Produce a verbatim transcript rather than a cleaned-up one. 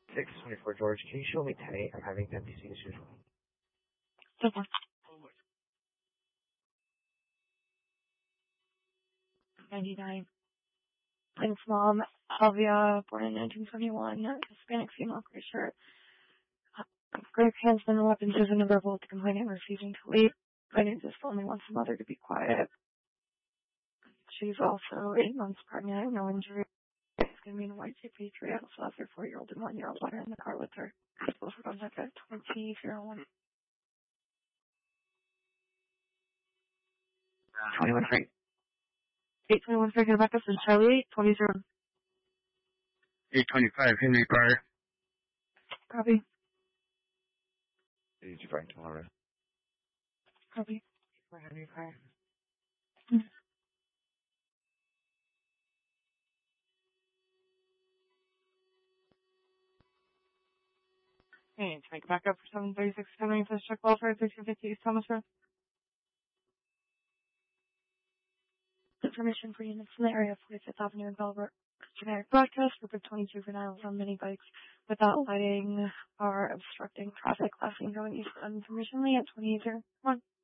six twenty-four George, can you show me ten eight? I'm having empty seats as usual. Okay. ninety-nine. Thanks, Mom. Alvia, born in nineteen seventy-one, Hispanic female creature. Great handsman weapons isn't a rebel to complaining and refusing to leave. But it just only wants the mother to be quiet. She's also eight months pregnant, no injury. It's going to be in a white Patriot. Also has her four-year-old and one-year-old daughter in the car with her. Both of them like a twenty zero one. twenty-one free. eight twenty-one free, get back up to Charlie, eight twenty zero. eight twenty-five, Henry Pryor. Copy. Did you find tomorrow? Copy. For Henry Pryor. Mm-hmm. Okay, to make back up for seven thirty-six, coming for check welfare, thirteen fifty East Thomas Road. Information for units in the area, forty-fifth Avenue in Belleville. Generic broadcast, group of twenty-two juveniles on mini bikes without lighting are obstructing traffic, last thing going east on information at twenty-eight oh one.